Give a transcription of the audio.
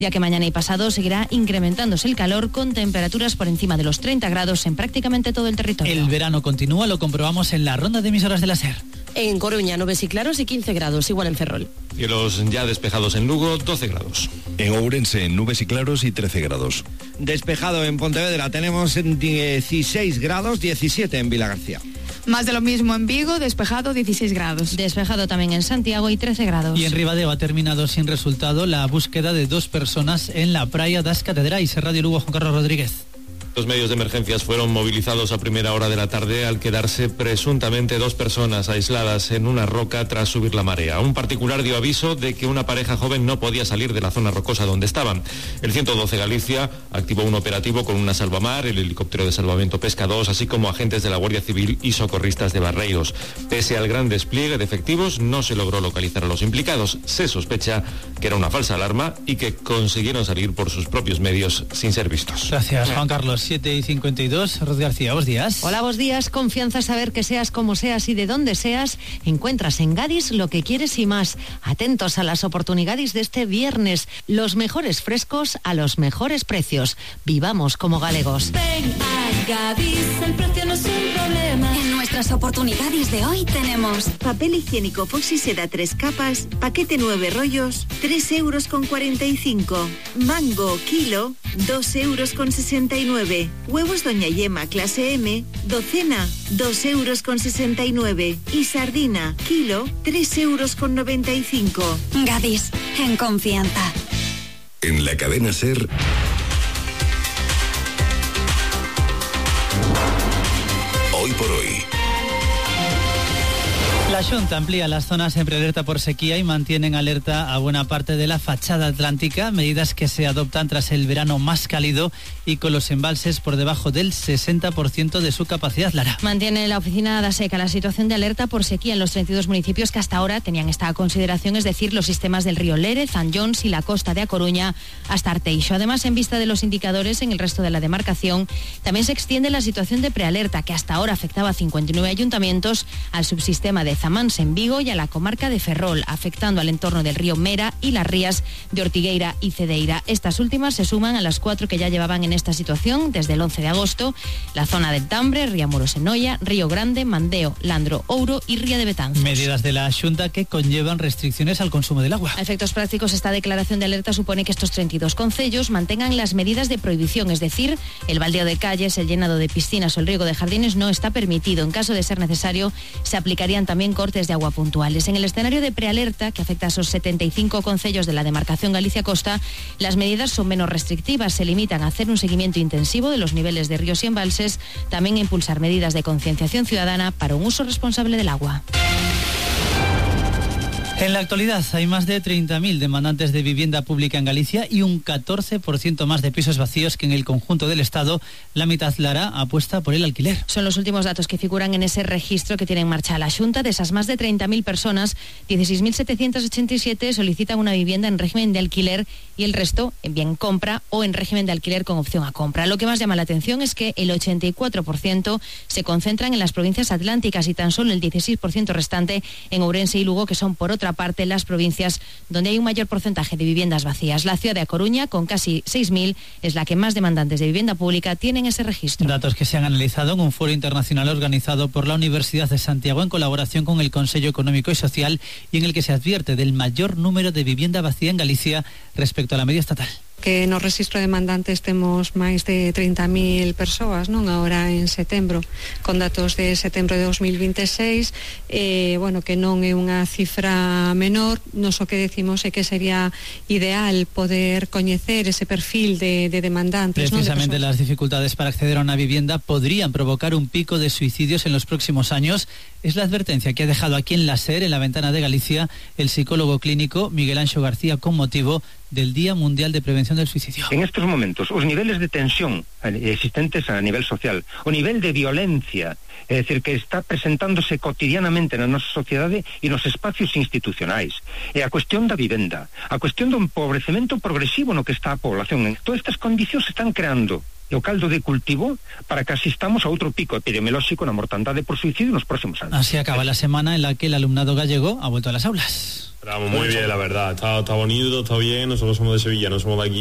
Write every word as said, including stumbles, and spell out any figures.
ya que mañana y pasado seguirá incrementándose el calor con temperaturas por encima de los treinta grados en prácticamente todo el territorio. El verano continúa, lo comprobamos en la ronda de emisoras de la SER. En Coruña, nubes y claros y quince grados, igual en Ferrol. Cielos ya despejados en Lugo, doce grados. En Ourense, nubes y claros y trece grados. Despejado en Pontevedra, tenemos dieciséis grados, diecisiete en Vilagarcía. Más de lo mismo en Vigo, despejado, dieciséis grados. Despejado también en Santiago y trece grados. Y en Ribadeo ha terminado sin resultado la búsqueda de dos personas en la praia das Catedrais. Radio Lugo, Juan Carlos Rodríguez. Los medios de emergencias fueron movilizados a primera hora de la tarde al quedarse presuntamente dos personas aisladas en una roca tras subir la marea. Un particular dio aviso de que una pareja joven no podía salir de la zona rocosa donde estaban. El ciento doce Galicia activó un operativo con una salvamar, el helicóptero de salvamento Pesca dos, así como agentes de la Guardia Civil y socorristas de Barreiros. Pese al gran despliegue de efectivos, no se logró localizar a los implicados. Se sospecha que era una falsa alarma y que consiguieron salir por sus propios medios sin ser vistos. Gracias, Juan Carlos. siete y cincuenta y dos, Ros García, buenos días. Hola, buenos días. Confianza, saber que seas como seas y de donde seas. Encuentras en Gadis lo que quieres y más. Atentos a las oportunidades de este viernes. Los mejores frescos a los mejores precios. Vivamos como galegos. Ven a Gadis, el precio no es un problema. En nuestras oportunidades de hoy tenemos papel higiénico Foxy Seda tres capas, paquete nueve rollos, tres euros con cuarenta y cinco. Mango, kilo, dos euros con sesenta y nueve. Huevos Doña Yema clase M, docena, dos euros con sesenta y nueve. Y sardina, kilo, tres euros con noventa y cinco. Gadis, en confianza. En la cadena SER, hoy por hoy. La Xunta amplía las zonas en prealerta por sequía y mantiene en alerta a buena parte de la fachada atlántica, medidas que se adoptan tras el verano más cálido y con los embalses por debajo del sesenta por ciento de su capacidad, Lara. Mantiene la oficina da Seca la situación de alerta por sequía en los treinta y dos municipios que hasta ahora tenían esta consideración, es decir, los sistemas del río Lere, Zanllóns y la costa de A Coruña hasta Arteixo. Además, en vista de los indicadores en el resto de la demarcación, también se extiende la situación de prealerta que hasta ahora afectaba a cincuenta y nueve ayuntamientos al subsistema de Zamans en Vigo y a la comarca de Ferrol, afectando al entorno del río Mera y las rías de Ortigueira y Cedeira. Estas últimas se suman a las cuatro que ya llevaban en esta situación desde el once de agosto, la zona del Tambre, Riamuros en Noia, Río Grande, Mandeo, Landro, Ouro y Ría de Betanzos. Medidas de la Xunta que conllevan restricciones al consumo del agua. A efectos prácticos, esta declaración de alerta supone que estos treinta y dos concellos mantengan las medidas de prohibición, es decir, el baldeo de calles, el llenado de piscinas o el riego de jardines no está permitido. En caso de ser necesario, se aplicarían también cortes de agua puntuales. En el escenario de prealerta, que afecta a esos setenta y cinco concellos de la demarcación Galicia-Costa, las medidas son menos restrictivas. Se limitan a hacer un seguimiento intensivo de los niveles de ríos y embalses, también a impulsar medidas de concienciación ciudadana para un uso responsable del agua. En la actualidad hay más de treinta mil demandantes de vivienda pública en Galicia y un catorce por ciento más de pisos vacíos que en el conjunto del Estado. La mitad, Lara, apuesta por el alquiler. Son los últimos datos que figuran en ese registro que tiene en marcha la Xunta. De esas más de treinta mil personas, dieciséis mil setecientos ochenta y siete solicitan una vivienda en régimen de alquiler y el resto en bien compra o en régimen de alquiler con opción a compra. Lo que más llama la atención es que el ochenta y cuatro por ciento se concentran en las provincias atlánticas y tan solo el dieciséis por ciento restante en Ourense y Lugo, que son por otra parte las provincias donde hay un mayor porcentaje de viviendas vacías. La ciudad de A Coruña, con casi seis mil, es la que más demandantes de vivienda pública tienen ese registro. Datos que se han analizado en un foro internacional organizado por la Universidad de Santiago en colaboración con el Consejo Económico y Social y en el que se advierte del mayor número de vivienda vacía en Galicia respecto a la media estatal. Que no registro de demandantes temos máis de treinta mil persoas, non? Ahora en setembro, con datos de setembro de dos mil veintiséis, eh, bueno, que non é unha cifra menor. Nos o que decimos é que sería ideal poder coñecer ese perfil de, de demandantes. Precisamente, ¿no? De las dificultades para acceder a una vivienda podrían provocar un pico de suicidios en los próximos años. Es la advertencia que ha dejado aquí en la SER, en la Ventana de Galicia, el psicólogo clínico Miguel Anxo García con motivo del Día Mundial de Prevención del Suicidio. En estos momentos, os niveles de tensión existentes a nivel social, o nivel de violencia, é dicir, que está presentándose cotidianamente na nosa sociedade e nos espacios institucionais, e a cuestión da vivenda, a cuestión do empobrecemento progresivo no que está a población. Todas estas condicións están creando e o caldo de cultivo para que asistamos a outro pico epidemiolóxico na mortandade por suicidio nos próximos anos. Así acaba la semana en la que el alumnado gallego ha vuelto a las aulas. Vamos, muy bien, la verdad. Está, está bonito, está bien. Nosotros somos de Sevilla, no somos de aquí.